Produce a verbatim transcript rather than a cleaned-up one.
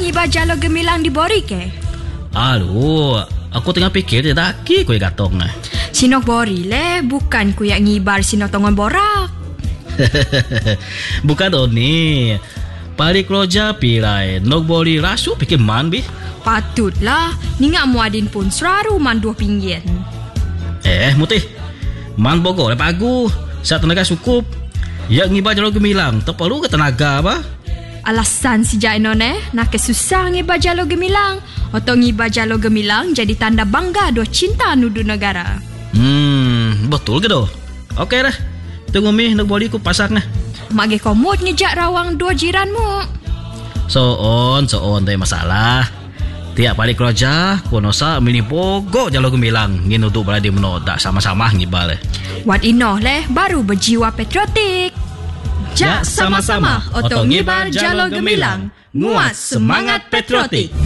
ngibar jalo gemilang di bori ke? Aduh, aku tengah fikir dia daki kau gatong nah. Sinok bori le, bukan ku yang ngibar sinok tongon borak. Bukan Oni. Pari keloja pilai nok bori rasu pikir man bi. Patutlah, ni ngak muadin pun seraru man dua pinggian. Eh, mutih. Man bogor le pagu. Saat tenaga cukup. Ya ngibar jalo gemilang, tak perlu ke tenaga apa? Alasan si Jaino ne, nak kesusah ngibar jalo gemilang. Atau ngibar jalo gemilang jadi tanda bangga dua cinta nudu negara. Hmm, betul ke doh? Okey dah. Tunggu mi nak bori ku pasak nah. Mak komod ngejak rawang dua jiranmu. So on, so on, tak masalah. Tiap balik kerja, konosa mini pogok jalo gemilang. Ngin untuk berada menodak sama-sama ngibal. Wat inoh leh baru berjiwa patriotik. Jak sama-sama otong ngibar jalo gemilang. Nguat semangat patriotik.